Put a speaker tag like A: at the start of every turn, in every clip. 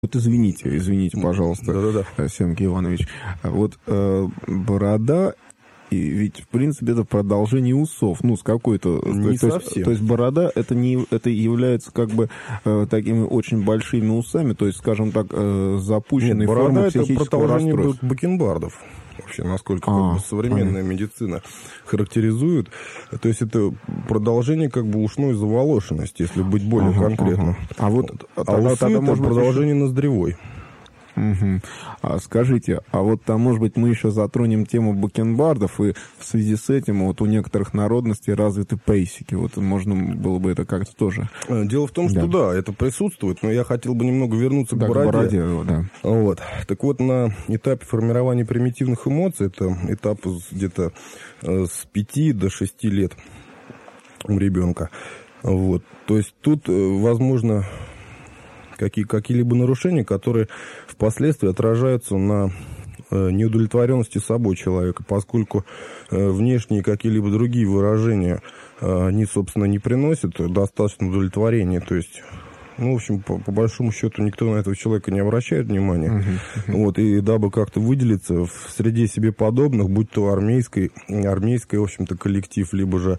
A: Вот извините, пожалуйста, Семки Иванович. Вот борода, и ведь, в принципе, это продолжение усов. Ну, с какой-то...
B: Не совсем.
A: То есть борода, это является как бы такими очень большими усами, то есть, скажем так, запущенной формой психического расстройства.
B: Нет, борода — это продолжение бакенбардов. Вообще, насколько как бы современная медицина характеризует. То есть это продолжение как бы ушной заволошенности, если быть более конкретным.
A: А вот
B: усы — это продолжение ноздревой.
A: Скажите, а вот там, может быть, мы еще затронем тему бакенбардов, и в связи с этим вот у некоторых народностей развиты пейсики. Вот можно было бы это как-то тоже...
B: Дело в том, что да, это присутствует, но я хотел бы немного вернуться к бороде. Вот. Так вот, на этапе формирования примитивных эмоций, это этап где-то с 5 до 6 лет у ребенка. Вот. То есть тут, возможно, какие-либо нарушения, которые впоследствии отражаются на неудовлетворенности собой человека, поскольку внешние какие-либо другие выражения, они, собственно, не приносят достаточно удовлетворения. То есть, ну, в общем, по большому счету, никто на этого человека не обращает внимания. Вот, и дабы как-то выделиться в среде себе подобных, будь то армейский, в общем-то, коллектив, либо же,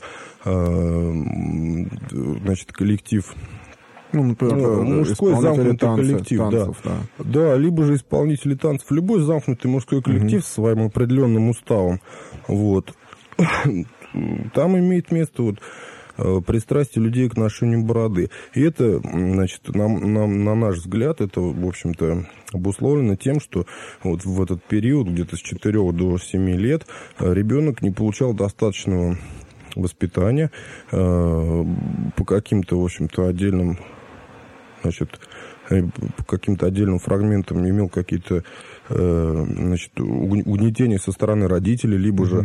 B: значит, коллектив...
A: Ну, например,
B: мужской замкнутый коллектив, танцев, да, либо же исполнители танцев. Любой замкнутый мужской коллектив со своим определенным уставом, вот, там имеет место вот пристрастие людей к ношению бороды. И это, значит, на наш взгляд, это, в общем-то, обусловлено тем, что вот в этот период, где-то с 4 до 7 лет, ребенок не получал достаточного воспитания по каким-то, в общем-то, отдельным, значит, по каким-то отдельным фрагментам имел какие-то, значит, угнетения со стороны родителей, либо же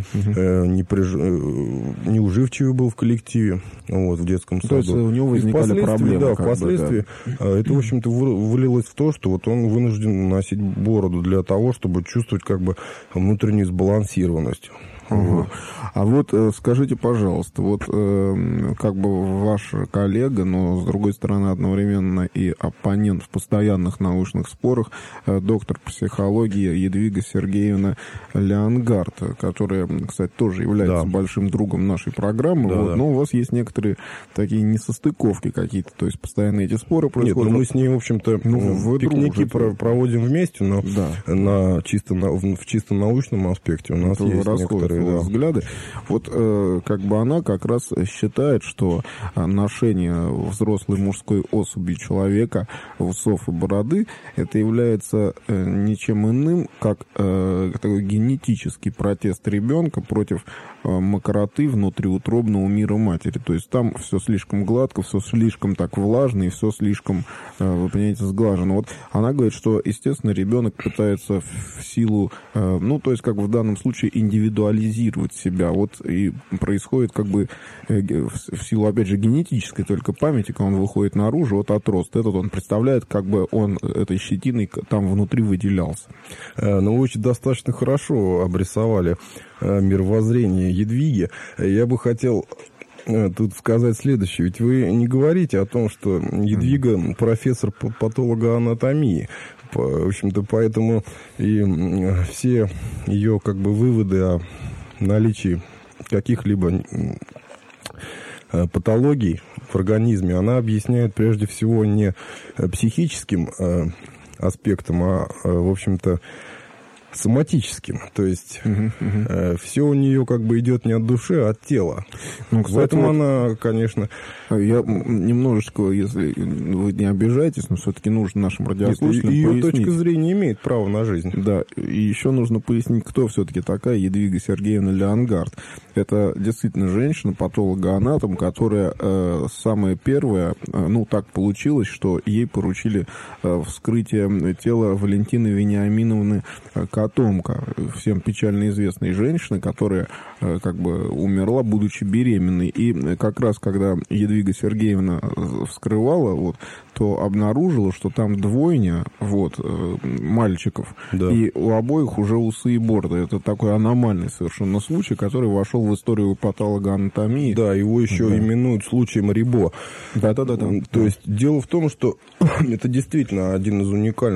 B: неуживчивый был в коллективе, вот, в детском саду.
A: То есть у него возникали проблемы.
B: Да, впоследствии это, в общем-то, вылилось в то, что вот он вынужден носить бороду для того, чтобы чувствовать как бы внутреннюю сбалансированность.
A: А вот скажите, пожалуйста, вот как бы ваш коллега, но с другой стороны одновременно и оппонент в постоянных научных спорах, доктор психологии Едвига Сергеевна Леонгард, которая, кстати, тоже является большим другом нашей программы, но у вас есть некоторые такие несостыковки какие-то, то есть постоянно эти споры происходят.
B: Нет, мы с ней, в общем-то, пикники проводим вместе, но в чисто научном аспекте у нас есть некоторые
A: взгляды. Вот как бы она как раз считает, что ношение взрослой мужской особи человека, усов и бороды, это является ничем иным, как такой генетический протест ребенка против мокроты внутриутробного мира матери. То есть там все слишком гладко, все слишком так влажно и все слишком, вы понимаете, сглажено. Вот она говорит, что, естественно, ребенок пытается в силу, ну, то есть как в данном случае индивидуализировать себя. Вот и происходит как бы в силу, опять же, генетической только памяти, когда он выходит наружу, вот отрост этот, он представляет, как бы он этой щетиной там внутри выделялся.
B: Ну, вы очень достаточно хорошо обрисовали мировоззрение Едвиги. Я бы хотел тут сказать следующее. Ведь вы не говорите о том, что Едвига профессор патологоанатомии. В общем-то, поэтому и все ее как бы выводы о наличии каких-либо патологий в организме, она объясняет прежде всего не психическим аспектом, а, в общем-то, соматическим. То есть все у нее как бы идет не от души, а от тела.
A: Ну, кстати,
B: поэтому она, конечно...
A: Я немножечко, если вы не обижаетесь, но все-таки нужно нашим радиослушателям
B: ее
A: пояснить.
B: Точка зрения имеет право на жизнь.
A: Да, и еще нужно пояснить, кто все-таки такая Едвига Сергеевна Леонгард. Это действительно женщина-патологоанатом, которая самая первая, ну, так получилось, что ей поручили вскрытие тела Валентины Вениаминовны Кадыровой. потомка всем печально известной женщины, которая как бы умерла, будучи беременной. И как раз, когда Едвига Сергеевна вскрывала, вот, то обнаружила, что там двойня, вот, мальчиков, да. И у обоих уже усы и бороды. Это такой аномальный совершенно случай, который вошел в историю патологоанатомии.
B: Да, его еще именуют случаем Рибо.
A: Да.
B: То есть дело в том, что это действительно один из уникальных